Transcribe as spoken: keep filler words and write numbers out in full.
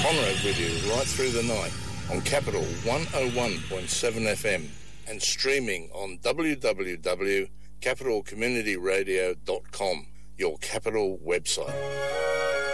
Conrad with you right through the night on Capital one oh one point seven F M and streaming on w w w dot capital community radio dot com, your Capital website.